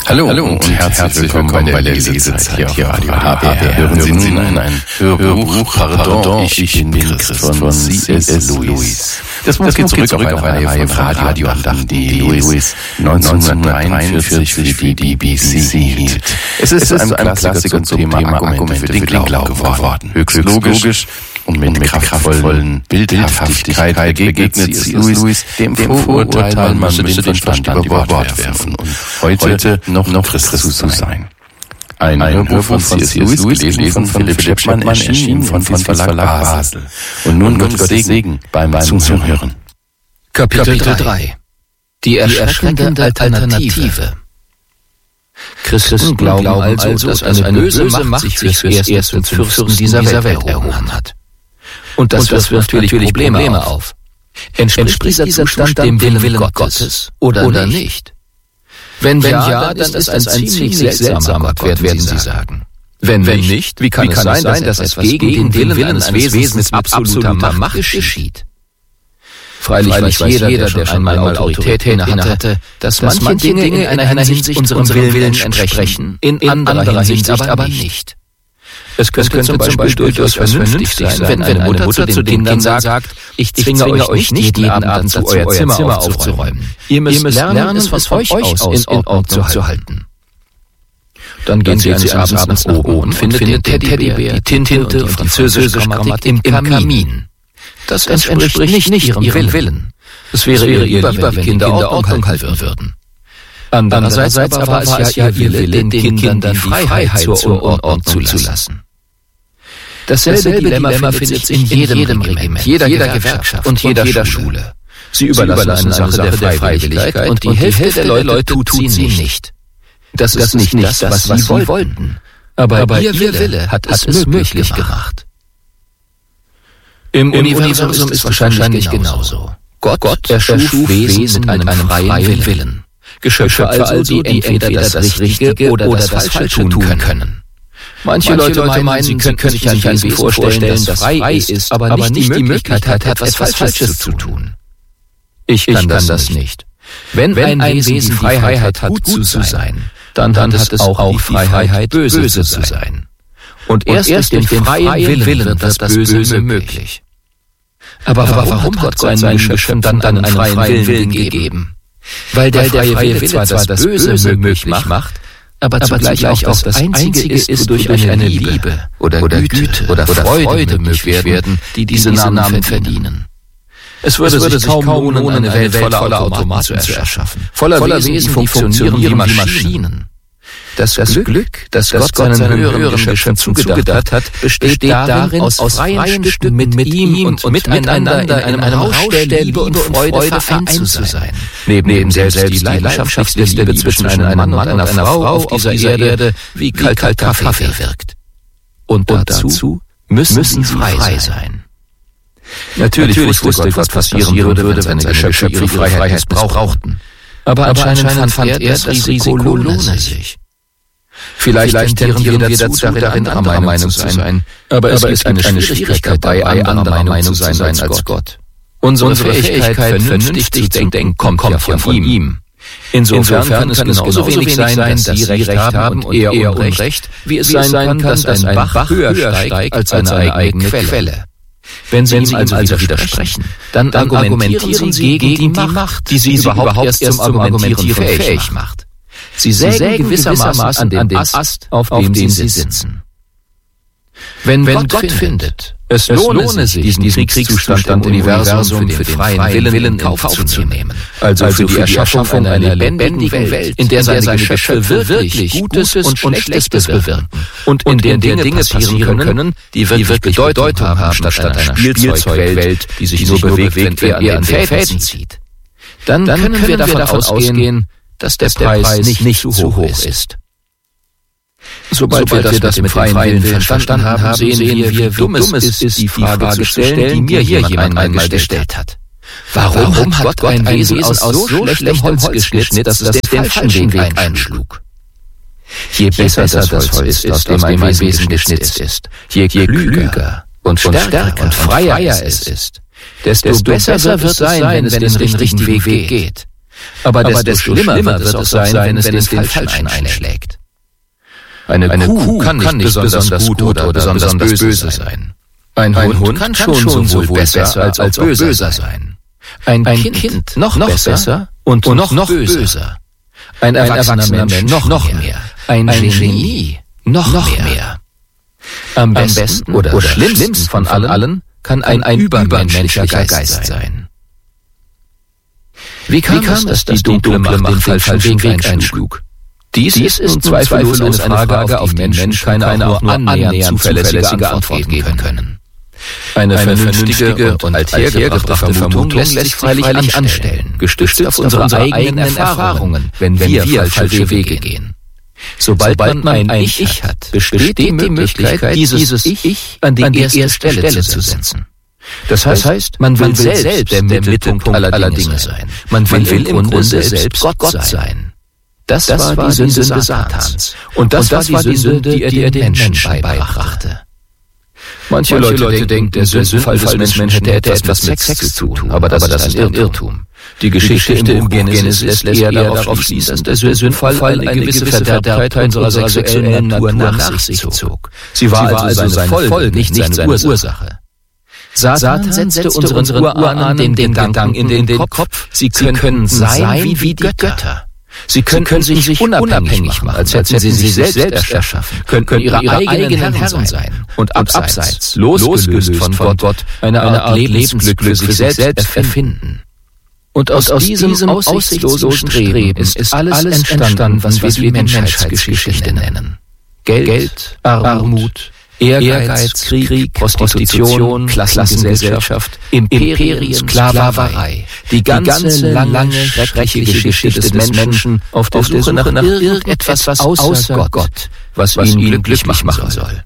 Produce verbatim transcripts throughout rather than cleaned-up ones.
Hallo, Hallo und, und herzlich, herzlich willkommen, willkommen bei der Lesezeit hier auf Radio H B R. Hören Sie nun ein Hörbuch, Pardon, ich bin Christ von C S Lewis. Das Buch geht zurück auf eine Reihe von Radioandachten, die Lewis neunzehnhundertdreiundvierzig für die B B C hielt. Es ist ein Klassiker zum Thema Argumente für den Glauben geworden. Höchst logisch und mit, mit kraftvollen Bildhaftigkeit begegnet C S Lewis dem Vorurteil, man müsse den Verstand über Bord werfen und heute noch, noch Christus zu sein. Ein Hörbuch von C S Lewis, gelesen von Philipp Scheppmann, erschienen von Fies Verlag Basel. Und nun Gottes Segen beim Zuhören. Kapitel drei. Die erschreckende Alternative. Christen glauben also, dass eine böse Macht sich fürs Erste zum Fürsten dieser Welt erhoben hat. Und das, das wirft natürlich Probleme auf. Entspricht dieser Zustand dem Willen Gottes oder, oder nicht? Wenn, Wenn ja, dann ist es ein ziemlich seltsamer Gott, werden Sie sagen. Wenn, Wenn nicht, wie kann, wie kann es sein, dass etwas gegen den Willen eines Wesens mit absoluter Macht geschieht? Freilich, Freilich weiß jeder, jeder, der schon einmal Autorität inne hatte, dass manche Dinge in einer Hinsicht unserem Willen entsprechen, in anderer Hinsicht aber nicht. Es könnte, es könnte zum Beispiel durchaus vernünftig sein, wenn eine Mutter, Mutter zu den Kindern sagt, ich zwinge euch nicht jeden Abend dazu, euer Zimmer, Zimmer aufzuräumen. Ihr müsst lernen, es von euch aus in Ordnung zu halten. Dann gehen Sie eines Abends nach oben und findet den Teddybär, die Tinte und die französische Grammatik im Kamin. Das entspricht nicht Ihrem Willen. Es wäre Ihr lieber, wenn die Kinder Ordnung halten würden. Andererseits aber war es ja Ihr Wille, den Kindern die Freiheit zur Unordnung zu lassen. Dasselbe Dilemma findet sich in jedem Regiment, jeder Gewerkschaft und jeder Schule. Sie überlassen eine Sache der Freiwilligkeit und die Hälfte der Leute tut sie nicht. Das ist nicht das, was sie wollten. Aber Ihr Wille hat es möglich gemacht. Im Universum ist es wahrscheinlich genauso. Gott erschuf Wesen mit einem freien Willen. Geschöpfe also, die entweder das Richtige oder das Falsche tun können. Manche Leute meinen, sie können sich ein Wesen vorstellen, das frei ist, aber nicht die Möglichkeit hat, etwas Falsches zu tun. Ich kann das nicht. Wenn ein Wesen die Freiheit hat, gut zu sein, dann hat es auch die Freiheit, böse zu sein. Und erst durch den freien Willen wird das Böse möglich. Aber warum hat Gott seinen Geschöpfen dann einen freien Willen gegeben? Weil der, der freie Wille zwar das Böse möglich macht, aber zugleich auch das Einzige ist, wodurch eine Liebe oder Güte oder Freude möglich werden, die diese Namen verdienen. Es würde sich kaum lohnen, eine Welt voller Automaten zu erschaffen, voller Wesen, die funktionieren wie Maschinen. Das Glück, das Gott seinen höheren Geschöpfen zugedacht hat, besteht darin, aus freien Stücken mit ihm und miteinander in einem Rausch der Liebe und Freude vereint zu sein. Neben selbst die Leidenschaftliebe zwischen einem Mann und einer Frau auf dieser Erde wie kalter Kaffee wirkt. Und dazu müssen sie frei sein. Natürlich wusste Gott, was passieren würde, wenn seine Geschöpfe ihre Freiheit missbrauchten. Aber anscheinend fand er, das Risiko lohne sich. Vielleicht tendieren wir dazu, darin anderer Meinung zu sein, aber es ist eine Schwierigkeit dabei, anderer Meinung zu sein als Gott. Unsere Fähigkeit, vernünftig zu denken, kommt ja von ihm. Insofern kann es genauso wenig sein, dass Sie Recht haben und er Unrecht, wie es sein kann, dass ein Bach höher steigt als eine eigene Quelle. Wenn Sie ihm also widersprechen, dann argumentieren Sie gegen die Macht, die Sie überhaupt erst zum Argumentieren fähig macht. Sie sägen gewissermaßen an den Ast, auf dem Sie sitzen. Wenn, Wenn Gott, Gott findet, es lohne sich, diesen, diesen Kriegszustand im Universum für den freien Willen in Kauf zu nehmen, also, also für die Erschaffung einer lebendigen Welt, in der seine Geschöpfe wirklich Gutes und Schlechtes bewirken und in der Dinge passieren können, die wirklich Bedeutung haben, statt einer Spielzeugwelt, die sich nur bewegt, wenn er an den Fäden zieht, dann können wir davon ausgehen, dass der Preis nicht, nicht zu hoch ist. Sobald, Sobald wir das mit dem freien Willen verstanden haben, sehen wir, wie dumm es ist, die Frage zu stellen, die mir hier jemand einmal gestellt hat. Warum, Warum hat Gott ein Wesen aus so schlechtem Holz geschnitzt, dass es den falschen Weg einschlug? Je besser das Holz ist, aus dem ein Wesen geschnitzt ist, je klüger und stärker und freier es ist, desto besser wird es sein, wenn es den richtigen Weg geht. Aber desto, Aber desto schlimmer, schlimmer wird es auch sein, wenn es den Falschen einschlägt. Eine, Eine Kuh kann nicht, kann nicht besonders gut oder, oder besonders böse sein. Ein, ein Hund kann schon sowohl besser als auch böser sein. Ein, ein Kind, kind noch, noch besser und, und noch, noch böser. Ein erwachsener, erwachsener Mensch noch, noch mehr. Ein, ein Genie noch, noch mehr. mehr. Am besten, besten oder, oder schlimmsten von allen, allen kann ein, ein übermenschlicher Geist, Geist sein. Wie kam, Wie kam es, dass die dunkle Macht den falschen Weg einschlug? Dies, Dies ist nun zweifellos eine Frage, auf die Menschen keine auch nur annähernd zuverlässige Antwort geben können. Eine, eine vernünftige und althergebrachte Vermutung lässt sich freilich anstellen, gestützt auf unsere eigenen Erfahrungen, wenn wir falsche Wege gehen. Sobald man ein Ich hat, besteht die Möglichkeit, dieses Ich an die erste Stelle zu setzen. Das heißt, man will selbst der Mittelpunkt aller Dinge sein. Man will im Grunde selbst Gott sein. Das war die Sünde Satans. Und das war die Sünde, die er den Menschen beibrachte. Manche, Manche Leute, Leute denken, der Sündenfall des Menschen hätte etwas mit Sex zu tun, aber das, aber das ist ein Irrtum. Die Geschichte im Buch Genesis lässt eher darauf schließen, dass der Sündenfall eine gewisse Verderbtheit unserer sexuellen Natur nach sich zog. Sie war also seine Folge, nicht seine Ursache. Satan setzte unseren Urahnen den Gedanken in den Kopf, sie können sein wie die Götter. Sie könnten sich, sich unabhängig machen, als hätten sie sich selbst erschaffen, könnten ihre eigenen Herren sein und abseits, losgelöst von Gott, eine Art Lebensglück für sich selbst erfinden. Und aus diesem aussichtslosen Streben ist alles entstanden, was wir die Menschheitsgeschichte nennen. Geld, Armut, Ehrgeiz, Krieg, Prostitution, Klassengesellschaft, Imperien, Sklaverei, die ganze lange, schreckliche Geschichte des Menschen auf der Suche nach irgendetwas außer Gott, was ihn glücklich machen soll.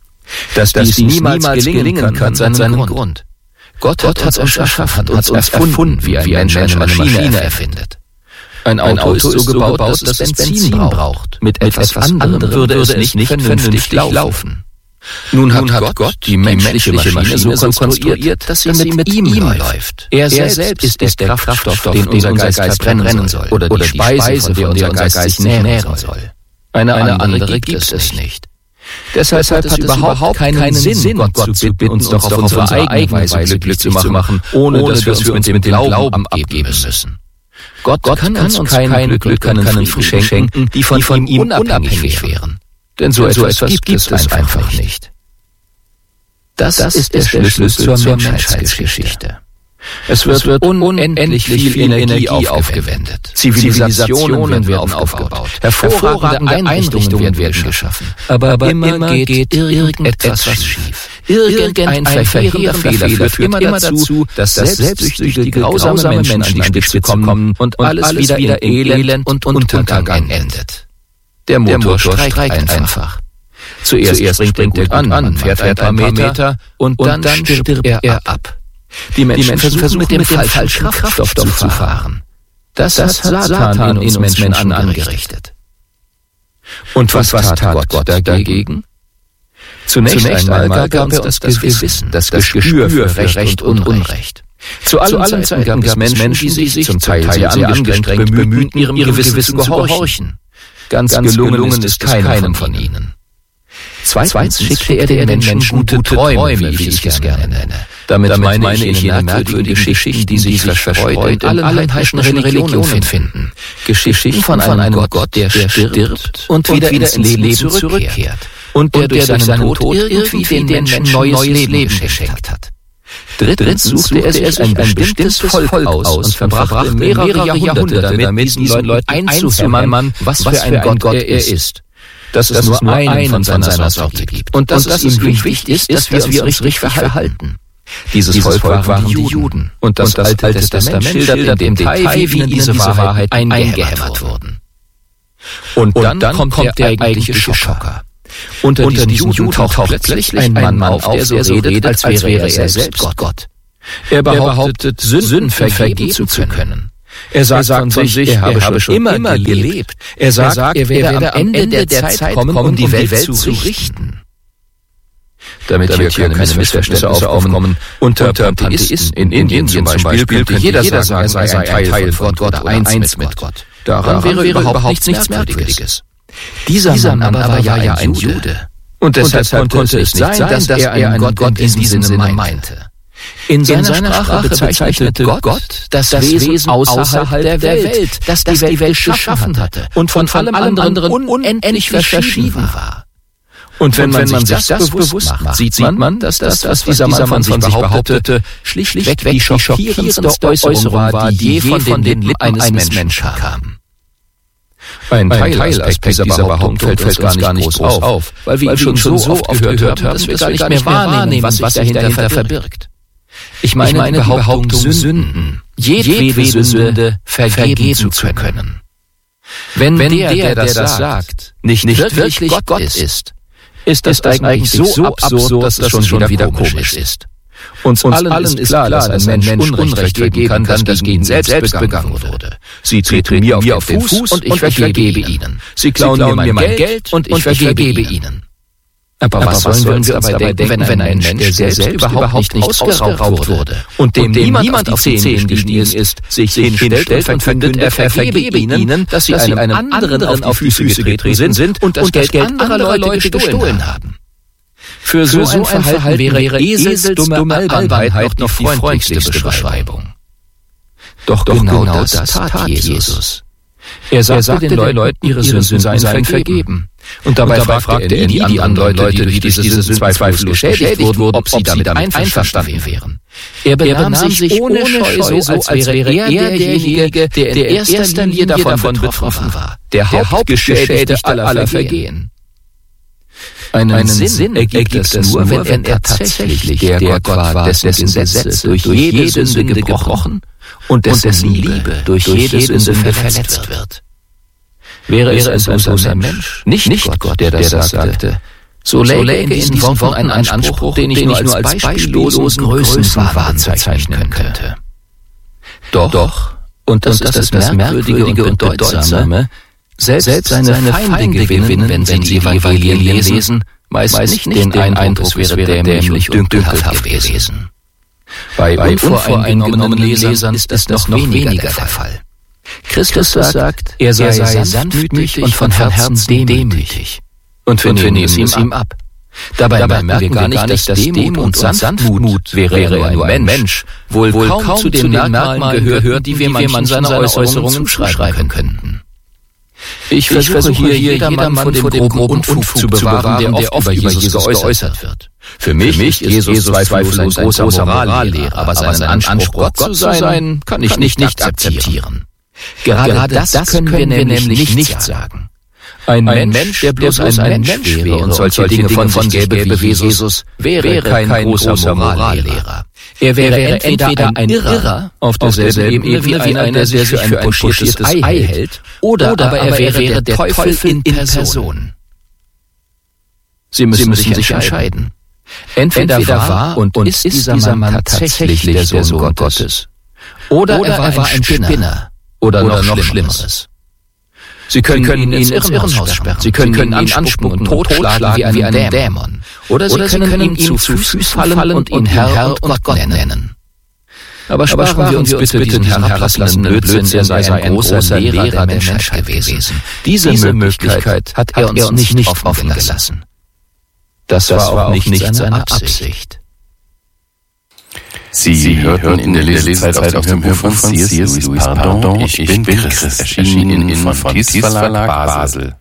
Dass dies niemals gelingen kann, hat seinen Grund. Gott hat uns erschaffen, hat uns erfunden, wie ein Mensch eine Maschine erfindet. Ein Auto ist so gebaut, dass es Benzin braucht. Mit etwas anderem würde es nicht vernünftig laufen. Nun hat, Nun hat Gott, Gott die menschliche Maschine so konstruiert, dass sie mit, mit ihm läuft. Er selbst ist der Kraftstoff, den unser Geist brennen soll, oder die Speise, von der unser Geist sich nähren soll. Eine, Eine andere gibt es nicht. Deshalb, Deshalb hat es überhaupt keinen Sinn, Gott zu bitten, uns doch auf unsere eigene Weise glücklich zu machen, ohne dass wir uns mit dem Glauben abgeben müssen. Gott, Gott kann uns kein Glück, keinen Frieden schenken, die von, von ihm unabhängig wären. Denn so, Denn so etwas gibt, gibt es einfach nicht. Das, das ist der Schlüssel zur Menschheitsgeschichte. Es wird, es wird unendlich viel Energie aufgewendet. Zivilisationen werden aufgebaut. Hervorragende Einrichtungen werden geschaffen. Aber, Aber immer geht irgendetwas schief. Irgendein verheerender Fehler führt immer dazu, dass selbstsüchtige, grausame Menschen an die Spitze kommen und alles wieder in Elend und Untergang endet. Der Motor, Der Motor streikt, streikt einfach. Zuerst, Zuerst bringt er gut an, an, fährt ein paar Meter und, und dann stirbt er ab. Die Menschen, Die Menschen versuchen mit dem falschen Kraftstoff zu fahren. Das, das hat Satan in uns Menschen angerichtet. Und was, was tat Gott dagegen? Zunächst, Zunächst einmal gab er uns das Gewissen, das Gespür für Recht und Unrecht. Zu allen Zeiten gab es Menschen, die sich zum Teil sehr angestrengt bemühten, ihrem Gewissen zu gehorchen. Ganz, Ganz gelungen, gelungen ist keinem von ihnen. Zweitens schickte er den Menschen gute Träume, wie ich es gerne nenne. Damit, Damit meine ich jene merkwürdigen Geschichten, die sich verstreut in allen heidnischen Religionen finden. Geschichten von einem Gott, der stirbt und wieder ins Leben zurückkehrt. Und der durch seinen Tod irgendwie den Menschen neues Leben geschenkt hat. Drittens suchte er sich ein bestimmtes Volk aus und verbrachte mehrere Jahrhunderte damit, diesen Leuten einzuhämmern, was für ein Gott er ist. Dass es nur einen von seiner Sorte gibt. Und dass es ihm wichtig ist, dass wir uns richtig verhalten. Dieses Volk waren die Juden. Und das Alte Testament schildert im Detail, wie diese Wahrheit eingehämmert wurden. Und dann kommt der eigentliche Schocker. Unter, Unter diesen Juden taucht plötzlich ein Mann auf, der so redet, als wäre er selbst Gott. Er behauptet, Sünden vergeben zu können. Er sagt, er sagt von sich, er habe, habe schon immer, immer gelebt. Er sagt, er werde am Ende der Zeit kommen, um die Welt zu richten. damit hier keine Missverständnisse aufkommen. Unter Pantheisten in Indien zum Beispiel könnte jeder sagen, er sei ein Teil von Gott oder eins mit Gott. Daran wäre überhaupt nichts Merkwürdiges. Dieser Mann aber war ja ein Jude. Und deshalb konnte es nicht sein, dass er einen Gott in diesem Sinne meinte. In seiner Sprache bezeichnete Gott das Wesen außerhalb der Welt, das die Welt geschaffen hatte und von allem anderen unendlich verschieden war. Und wenn man sich das bewusst macht, sieht man, dass das, was dieser Mann von sich behauptete, schlichtweg die schockierendste Äußerung war, die je von den Lippen eines Menschen kam. Ein Teilaspekt dieser Behauptung fällt uns gar nicht groß auf, weil wir ihn schon so oft gehört haben, dass wir gar nicht mehr wahrnehmen, was sich dahinter verbirgt. Ich meine, ich meine die Behauptung, Sünden, jedwede Sünde vergeben zu können. Wenn, Wenn der, der, der das sagt, nicht, nicht wirklich Gott ist, ist das, ist das eigentlich so absurd, dass es schon wieder komisch ist. Uns, uns allen ist klar, dass ein Mensch Unrecht geben kann, das gegen ihn selbst begangen wurde. Sie treten mir auf den Fuß und ich vergebe ihnen. Sie klauen mir mein Geld und ich vergebe ihnen. Aber, Aber was sollen wir uns dabei denken, wenn, wenn ein Mensch, der selbst überhaupt nicht ausgeraubt wurde und dem niemand auf die Zehen gestiegen ist, sich hinstellt und verkündet, er vergebe ihnen, dass sie einem anderen auf die Füße getreten sind und das Geld anderer Leute gestohlen haben? Für so ein Verhalten wäre eselsdumme Albernheit noch die freundlichste Beschreibung. Doch genau das tat Jesus. Er sagte den Leuten, ihre Sünden seien vergeben. Und dabei, und dabei fragte er nie die anderen Leute, die durch diese Sünden zweifellos geschädigt wurden, ob sie damit einverstanden wären. Er benahm sich ohne Scheu so, als wäre er derjenige, der in erster Linie davon betroffen war, der Hauptgeschädigte aller Vergehen. Einen, Einen Sinn ergibt es nur, wenn er tatsächlich der Gott war, dessen Gesetze durch jede Sünde gebrochen und dessen Liebe durch jede Sünde verletzt wird. Wäre es bloß ein Mensch, nicht Gott, der das sagte, so läge in diesen Worten ein Anspruch, den ich nur als beispiellosen Größenwahn bezeichnen könnte. Doch, und das ist das Merkwürdige und Bedeutsame, selbst seine Feinde gewinnen, wenn sie die Evangelien lesen, meist nicht den Eindruck, es wäre dämlich und dünkelhaft gewesen. Bei unvoreingenommenen Lesern ist das noch weniger der Fall. Christus sagt, er sei sanftmütig und von Herzen demütig. Und wir nehmen es ihm ab. Dabei merken wir gar nicht, dass Demut und Sanftmut wäre nur ein Mensch, wohl kaum zu den Merkmalen gehört, die wir manchen seiner Äußerungen zuschreiben könnten. Ich versuche hier jedermann vor dem groben Unfug zu bewahren, der oft über Jesus geäußert wird. Für mich ist Jesus zweifellos ein großer Morallehrer, aber seinen Anspruch, Gott zu sein, kann ich nicht akzeptieren. Gerade das können wir nämlich nicht sagen. Ein Mensch, der bloß ein Mensch wäre und solche Dinge von sich gäbe wie Jesus, wäre kein großer Morallehrer. Er wäre entweder ein Irrer auf derselben Ebene wie einer, der sich für ein pochiertes Ei hält, oder aber er wäre der Teufel in Person. Sie müssen sich entscheiden. Entweder war und ist dieser Mann tatsächlich der Sohn Gottes, oder er war ein Spinner oder noch Schlimmeres. Sie können, Sie können ihn ins Irrenhaus sperren, Sie können, Sie können ihn anspucken und totschlagen wie einen Dämon. Oder Sie, Oder Sie können ihm zu Füßen fallen und ihn Herr und Gott nennen. Aber sparen, Aber wir uns bitte diesen herablassenden Blödsinn, er sei ein großer Lehrer der Menschheit gewesen. Diese, Diese Möglichkeit hat er uns nicht offen gelassen. Das war auch nicht seine Absicht. Sie, Sie hörten in der Lesezeit aus dem Hörbuch von C S Lewis, Pardon, ich bin Christ, erschienen in von Tis Verlag Basel.